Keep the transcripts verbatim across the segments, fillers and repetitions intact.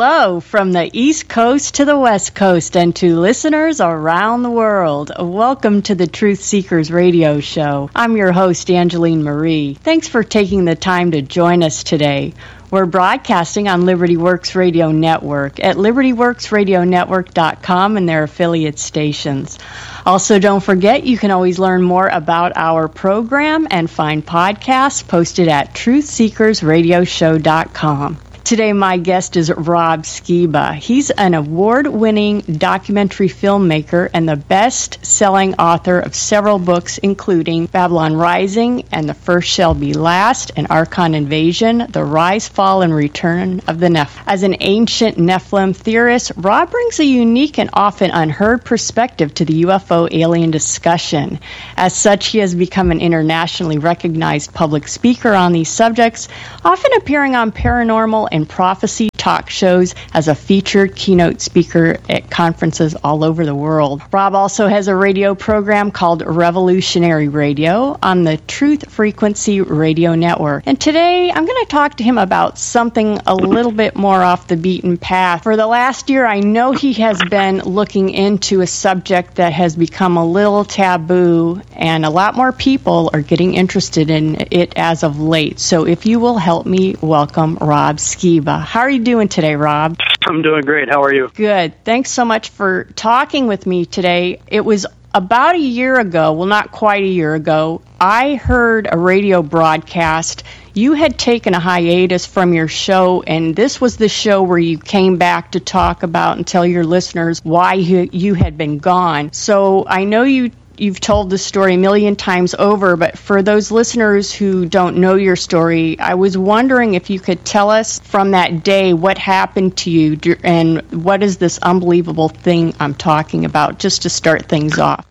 Hello from the East Coast to the West Coast and to listeners around the world. Welcome to the Truth Seekers Radio Show. I'm your host, Angeline Marie. Thanks for taking the time to join us today. We're broadcasting on Liberty Works Radio Network at liberty works radio network dot com and their affiliate stations. Also, don't forget, you can always learn more about our program and find podcasts posted at truth seekers radio show dot com. Today, my guest is Rob Skiba. He's an award-winning documentary filmmaker and the best-selling author of several books, including Babylon Rising and The First Shall Be Last, and Archon Invasion, The Rise, Fall, and Return of the Nephilim. As an ancient Nephilim theorist, Rob brings a unique and often unheard perspective to the U F O alien discussion. As such, he has become an internationally recognized public speaker on these subjects, often appearing on paranormal and prophecy talk shows as a featured keynote speaker at conferences all over the world. Rob also has a radio program called Revolutionary Radio on the Truth Frequency Radio Network. And today I'm going to talk to him about something a little bit more off the beaten path. For the last year, I know he has been looking into a subject that has become a little taboo, and a lot more people are getting interested in it as of late. So if you will help me welcome Rob Skiba. How are you doing today, Rob? I'm doing great. How are you? Good. Thanks so much for talking with me today. It was about a year ago, well, not quite a year ago, I heard a radio broadcast. You had taken a hiatus from your show, and this was the show where you came back to talk about and tell your listeners why you, you had been gone. So I know you You've told the story a million times over, but for those listeners who don't know your story, I was wondering if you could tell us from that day what happened to you and what is this unbelievable thing I'm talking about, just to start things off.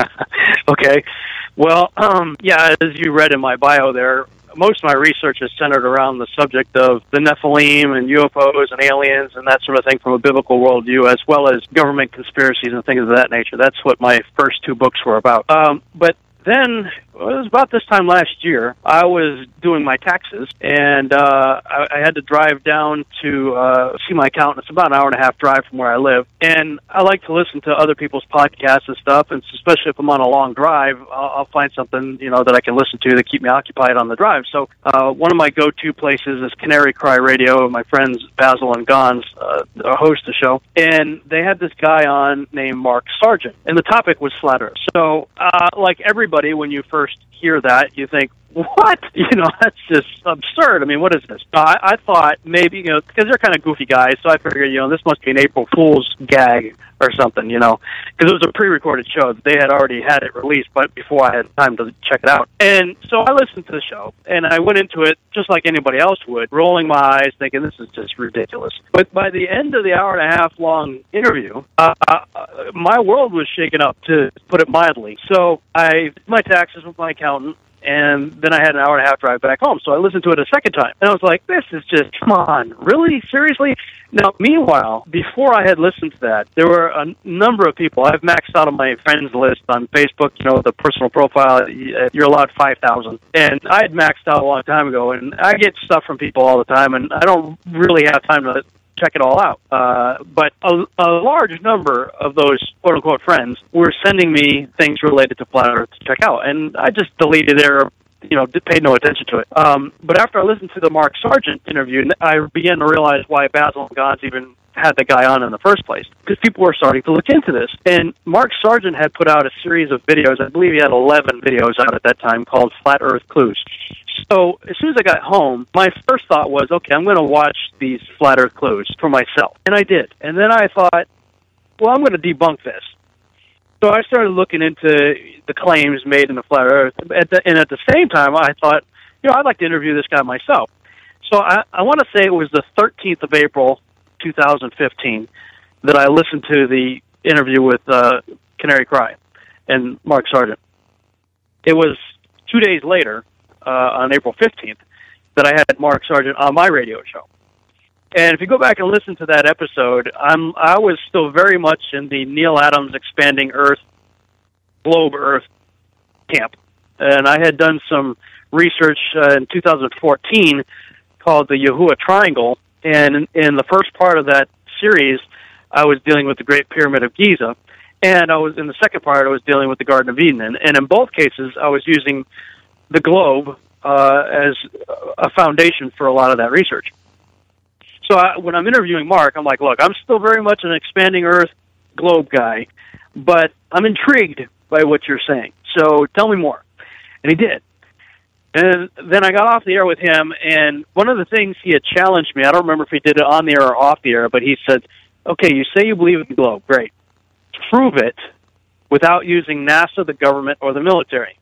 Okay. Well, um, yeah, as you read in my bio there, most of my research is centered around the subject of the Nephilim and U F Os and aliens and that sort of thing from a biblical worldview, as well as government conspiracies and things of that nature. That's what my first two books were about. Um, but then, well, it was about this time last year, I was doing my taxes, and uh, I, I had to drive down to uh, see my accountant. It's about an hour and a half drive from where I live, and I like to listen to other people's podcasts and stuff, and especially if I'm on a long drive, I'll, I'll find something, you know, that I can listen to to keep me occupied on the drive. So uh, one of my go-to places is Canary Cry Radio. My friends Basil and Gons uh, host the show, and they had this guy on named Mark Sargent, and the topic was flat Earth. So uh, like everybody, when you first hear that, you think, what? You know, that's just absurd. I mean, what is this? I, I thought maybe, you know, because they're kind of goofy guys, so I figured, you know, this must be an April Fool's gag or something, you know, because it was a pre-recorded show. They had already had it released, but before I had time to check it out. And so I listened to the show, and I went into it just like anybody else would, rolling my eyes, thinking this is just ridiculous. But by the end of the hour and a half long interview, uh, uh, my world was shaken up, to put it mildly. So I did my taxes with my accountant, and then I had an hour and a half drive back home. So I listened to it a second time, and I was like, this is just, come on, really? Seriously? Now, meanwhile, before I had listened to that, there were a number of people. I've maxed out on my friends list on Facebook, you know, the personal profile, you're allowed five thousand. And I had maxed out a long time ago, and I get stuff from people all the time, and I don't really have time to check it all out. Uh, but a, a large number of those quote-unquote friends were sending me things related to Flat Earth to check out, and I just deleted their, you know, paid no attention to it. Um, but after I listened to the Mark Sargent interview, I began to realize why Basil and Gons even had the guy on in the first place, because people were starting to look into this. And Mark Sargent had put out a series of videos. I believe he had eleven videos out at that time called Flat Earth Clues. So as soon as I got home, my first thought was, okay, I'm going to watch these Flat Earth Clues for myself. And I did. And then I thought, well, I'm going to debunk this. So I started looking into the claims made in the Flat Earth. At the, and at the same time, I thought, you know, I'd like to interview this guy myself. So I, I want to say it was the thirteenth of April, two thousand fifteen, that I listened to the interview with uh, Canary Cry and Mark Sargent. It was two days later, uh, on April fifteenth, that I had Mark Sargent on my radio show. And if you go back and listen to that episode, I'm I was still very much in the Neil Adams Expanding Earth, Globe Earth camp. And I had done some research uh, in two thousand fourteen called the Yahuwah Triangle, And in, in the first part of that series, I was dealing with the Great Pyramid of Giza, and I was in the second part, I was dealing with the Garden of Eden. And, and in both cases, I was using the globe uh, as a foundation for a lot of that research. So I, when I'm interviewing Mark, I'm like, look, I'm still very much an expanding Earth globe guy, but I'm intrigued by what you're saying. So tell me more. And he did. And then I got off the air with him, and one of the things he had challenged me, I don't remember if he did it on the air or off the air, but he said, okay, you say you believe in the globe. Great. Prove it without using NASA, the government, or the military.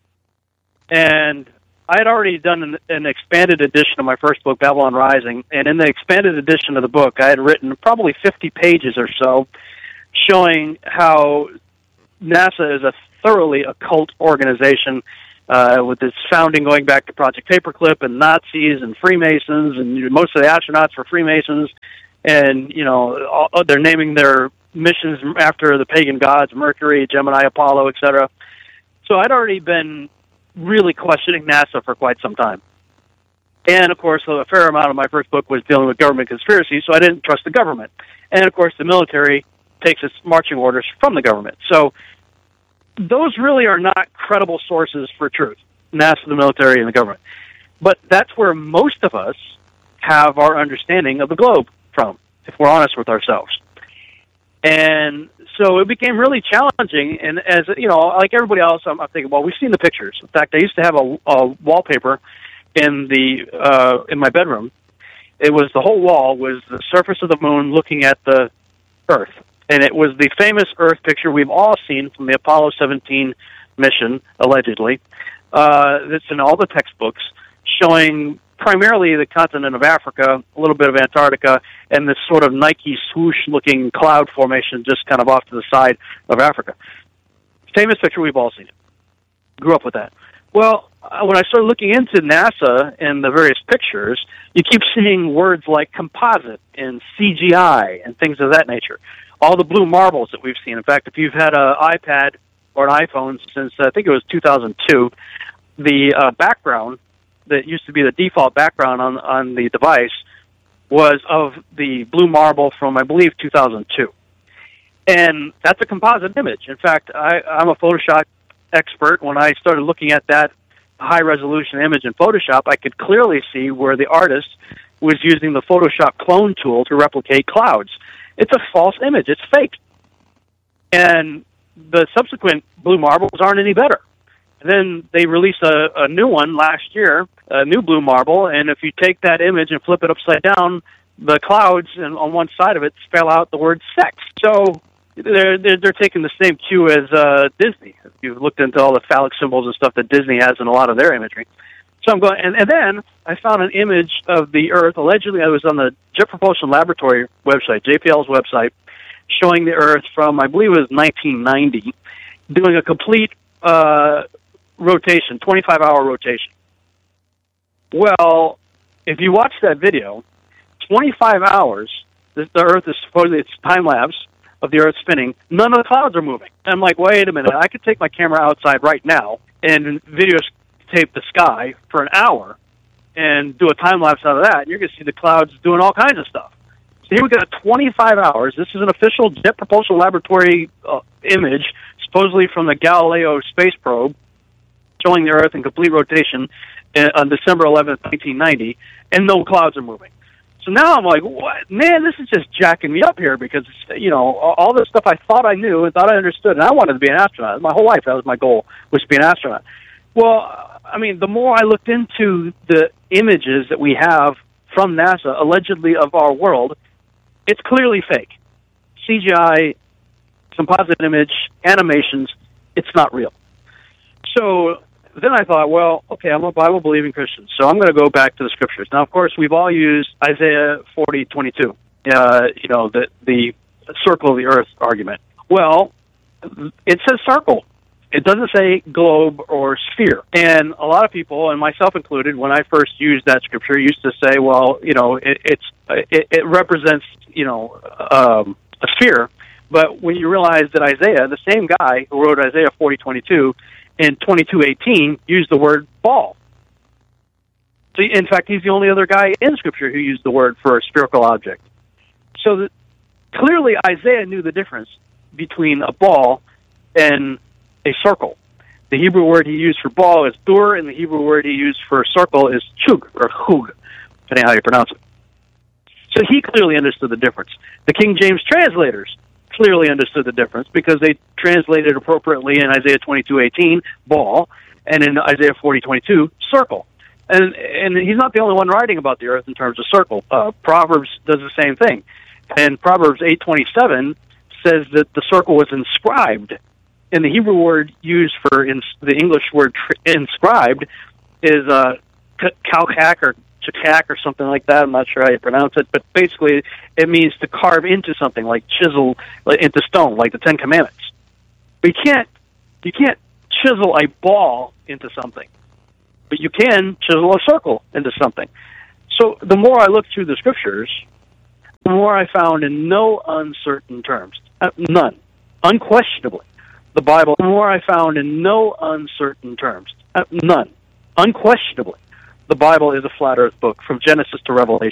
And I had already done an, an expanded edition of my first book, Babylon Rising, and in the expanded edition of the book, I had written probably fifty pages or so showing how NASA is a thoroughly occult organization, uh, with its founding going back to Project Paperclip and Nazis and Freemasons, and most of the astronauts were Freemasons, and, you know, all, they're naming their missions after the pagan gods, Mercury, Gemini, Apollo, et cetera. So I'd already been really questioning NASA for quite some time. And, of course, a fair amount of my first book was dealing with government conspiracy, so I didn't trust the government. And, of course, the military takes its marching orders from the government. So those really are not credible sources for truth, NASA, the military, and the government. But that's where most of us have our understanding of the globe from, if we're honest with ourselves. And so it became really challenging, and as, you know, like everybody else, I'm, I'm thinking, well, we've seen the pictures. In fact, I used to have a, a wallpaper in the uh, in my bedroom. It was, the whole wall was the surface of the moon looking at the Earth. And it was the famous Earth picture we've all seen from the Apollo seventeen mission, allegedly. Uh, that's in all the textbooks, showing primarily the continent of Africa, a little bit of Antarctica, and this sort of Nike swoosh-looking cloud formation just kind of off to the side of Africa. Famous picture, we've all seen it. Grew up with that. Well, uh, when I started looking into NASA and the various pictures, you keep seeing words like composite and C G I and things of that nature. All the blue marbles that we've seen. In fact, if you've had an iPad or an iPhone since, I think it was two thousand two, the uh, background that used to be the default background on, on the device was of the blue marble from, I believe, two thousand two. And that's a composite image. In fact, I, I'm a Photoshop expert. When I started looking at that high-resolution image in Photoshop, I could clearly see where the artist was using the Photoshop clone tool to replicate clouds. It's a false image. It's fake. And the subsequent blue marbles aren't any better. And then they released a, a new one last year, a new blue marble, and if you take that image and flip it upside down, the clouds and on one side of it spell out the word sex. So they're they're, they're taking the same cue as uh, Disney. If you've looked into all the phallic symbols and stuff that Disney has in a lot of their imagery. So I'm going, and, and then I found an image of the Earth. Allegedly, I was on the Jet Propulsion Laboratory website, J P L's website, showing the Earth from, I believe it was nineteen ninety, doing a complete uh, rotation, twenty-five hour rotation. Well, if you watch that video, twenty-five hours, the, the Earth is supposedly, it's time-lapse of the Earth spinning, none of the clouds are moving. I'm like, wait a minute, I could take my camera outside right now and videotape the sky for an hour and do a time-lapse out of that, and you're going to see the clouds doing all kinds of stuff. So here we got twenty-five hours. This is an official Jet Propulsion Laboratory uh, image, supposedly from the Galileo space probe, showing the Earth in complete rotation uh, on December eleventh, nineteen ninety, and no clouds are moving. So now I'm like, what? Man, this is just jacking me up here because, you know, all this stuff I thought I knew and thought I understood, and I wanted to be an astronaut. My whole life, that was my goal, was to be an astronaut. Well, I mean, the more I looked into the images that we have from NASA, allegedly of our world, it's clearly fake. C G I, composite image, animations, it's not real. So then I thought, well, okay, I'm a Bible-believing Christian, so I'm going to go back to the Scriptures. Now, of course, we've all used Isaiah forty twenty-two, uh, you know, the, the circle of the earth argument. Well, it says circle. It doesn't say globe or sphere. And a lot of people, and myself included, when I first used that Scripture, used to say, well, you know, it, it's it, it represents, you know, um, a sphere. But when you realize that Isaiah, the same guy who wrote Isaiah forty twenty-two, in twenty-two eighteen, used the word ball. So, in fact, he's the only other guy in Scripture who used the word for a spherical object. So that clearly Isaiah knew the difference between a ball and a circle. The Hebrew word he used for ball is dur, and the Hebrew word he used for circle is chug, or chug, depending on how you pronounce it. So he clearly understood the difference. The King James translators clearly understood the difference because they translated appropriately in Isaiah twenty-two eighteen, ball, and in Isaiah forty twenty-two, circle. And and he's not the only one writing about the earth in terms of circle. Uh, Proverbs does the same thing. And Proverbs eight twenty-seven says that the circle was inscribed. And the Hebrew word used for ins- the English word tr- inscribed is uh, kalkak or chakak or something like that. I'm not sure how you pronounce it. But basically, it means to carve into something, like chisel like into stone, like the Ten Commandments. But you can't, you can't chisel a ball into something. But you can chisel a circle into something. So the more I looked through the Scriptures, the more I found in no uncertain terms, uh, none, unquestionably, the Bible, the more I found in no uncertain terms, uh, none, unquestionably, the Bible is a flat earth book from Genesis to Revelation.